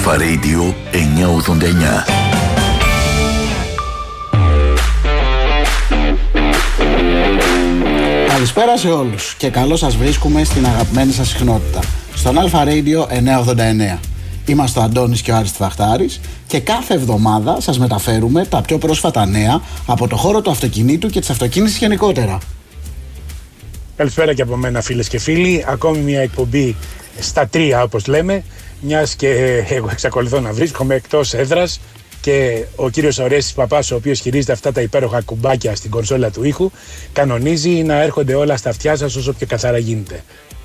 Αλφα Radio 989. Καλησπέρα σε όλους και καλώς σας βρίσκουμε στην αγαπημένη σας συχνότητα, στον Αλφα Radio 989. Είμαστε ο Αντώνης και ο Άρης Βαχτάρης και κάθε εβδομάδα σας μεταφέρουμε τα πιο πρόσφατα νέα από το χώρο του αυτοκινήτου και της αυτοκίνησης γενικότερα. Καλησπέρα και από μένα, φίλες και φίλοι. Ακόμη μια εκπομπή στα τρία, όπως λέμε, μιας και εγώ εξακολουθώ να βρίσκομαι εκτός έδρας και ο κύριος Ορέστης Παπάς, ο οποίος χειρίζεται αυτά τα υπέροχα κουμπάκια στην κονσόλα του ήχου, κανονίζει να έρχονται όλα στα αυτιά σας όσο πιο καθαρά γίνεται.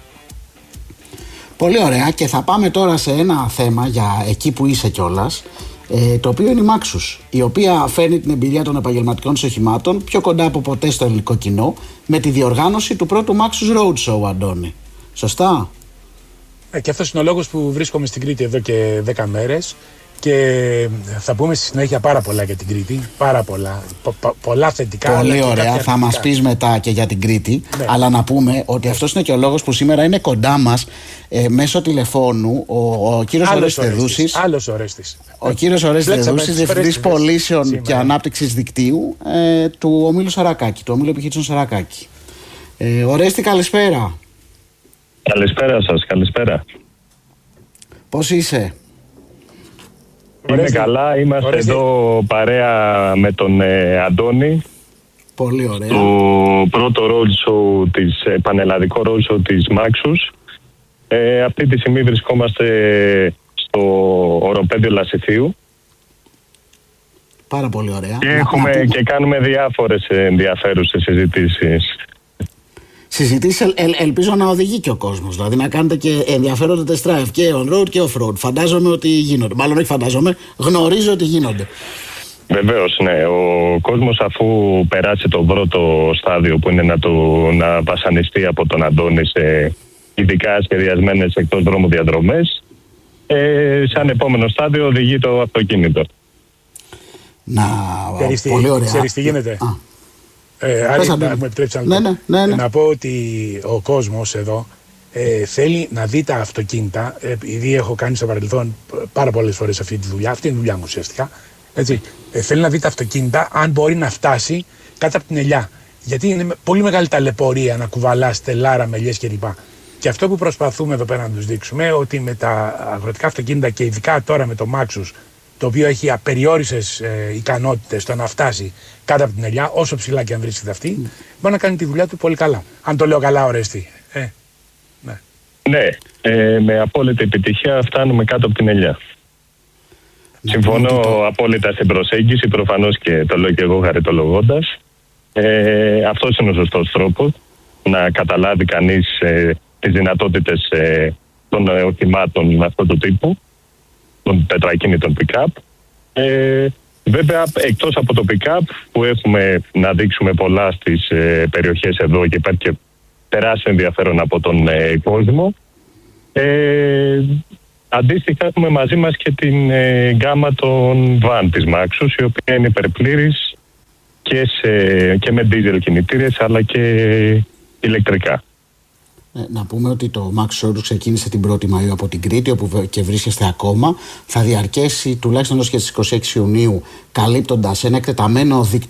Πολύ ωραία, και θα πάμε τώρα σε ένα θέμα για εκεί που είσαι κιόλας, το οποίο είναι η Maxus, η οποία φέρνει την εμπειρία των επαγγελματικών της οχημάτων πιο κοντά από ποτέ στο ελληνικό κοινό με τη διοργάνωση του πρώτου Maxus Roadshow, Αντώνη. Σωστά? Και αυτός είναι ο λόγος που βρίσκομαι στην Κρήτη εδώ και 10 μέρες και θα πούμε στη συνέχεια πάρα πολλά για την Κρήτη, πάρα πολλά, πολλά θετικά. Πολύ ωραία, θα μας πεις μετά και για την Κρήτη, ναι. Αλλά να πούμε ότι αυτός είναι και ο λόγος που σήμερα είναι κοντά μας μέσω τηλεφώνου ο κύριος Ορέστης Δεδούσης. Άλλος Ορέστης. Ο κύριος Ορέστης Δεδούσης, Διευθυντής Πωλήσεων και Ανάπτυξης Δικτύου του ομίλου Σαρακάκη, του ομίλου επιχειρήσεων Σαρακάκη. Ορέστη, καλησπέρα. Καλησπέρα σας, καλησπέρα. Πώς είσαι? Είμαι καλά, είμαστε εδώ παρέα με τον Αντώνη. Πολύ ωραία. Το πρώτο roadshow πανελλαδικό roadshow της Maxus. Αυτή τη στιγμή βρισκόμαστε στο οροπέδιο Λασιθίου. Πάρα πολύ ωραία. Και κάνουμε διάφορες ενδιαφέρουσες συζητήσεις. Συζητήσεις, ελπίζω να οδηγεί και ο κόσμος. Δηλαδή να κάνετε και ενδιαφέροντα test drive και on-road και off-road. Φαντάζομαι ότι γίνονται. Μάλλον όχι φαντάζομαι, γνωρίζω ότι γίνονται. Βεβαίως, ναι. Ο κόσμος, αφού περάσει το πρώτο στάδιο που είναι να βασανιστεί από τον Αντώνη σε ειδικά σχεδιασμένες εκτός δρόμου διαδρομές, σαν επόμενο στάδιο οδηγεί το αυτοκίνητο. Πολύ ωραία. Ξέρεις τι γίνεται? Άρη, να μου επιτρέψει να πω ότι ο κόσμος εδώ θέλει να δει τα αυτοκίνητα, επειδή έχω κάνει στο παρελθόν πάρα πολλές φορές αυτή τη δουλειά, αυτή είναι η δουλειά μου ουσιαστικά, έτσι, θέλει να δει τα αυτοκίνητα αν μπορεί να φτάσει κάτω από την ελιά. Γιατί είναι πολύ μεγάλη ταλαιπωρία να κουβαλάς τελάρα, μελιές κλπ. Και αυτό που προσπαθούμε εδώ πέρα να τους δείξουμε, ότι με τα αγροτικά αυτοκίνητα και ειδικά τώρα με το Maxus, το οποίο έχει απεριόριστες ικανότητες στο να φτάσει κάτω από την ελιά, όσο ψηλά και αν βρίσκεται αυτή, μπορεί να κάνει τη δουλειά του πολύ καλά. Αν το λέω καλά, Ορέστη. Ναι, με απόλυτη επιτυχία φτάνουμε κάτω από την ελιά. Συμφωνώ απόλυτα στην προσέγγιση, προφανώς και το λέω και εγώ χαριτολογώντας. Αυτός είναι ο σωστός τρόπος να καταλάβει κανείς τις δυνατότητες των οχημάτων με αυτού του τύπου, των τετρακίνητων pick-up. Βέβαια, εκτός από το pick-up που έχουμε να δείξουμε πολλά στις περιοχές εδώ και υπάρχει και τεράστιο ενδιαφέρον από τον κόσμο, αντίστοιχα έχουμε μαζί μας και την γκάμα των van της Maxus, η οποία είναι υπερπλήρης και με diesel κινητήρες αλλά και ηλεκτρικά. Να πούμε ότι το Maxus Roadshow ξεκίνησε την 1η Μαΐου από την Κρήτη, όπου και βρίσκεστε ακόμα. Θα διαρκέσει τουλάχιστον έως και στις 26 Ιουνίου, καλύπτοντας ένα εκτεταμένο δίκτυο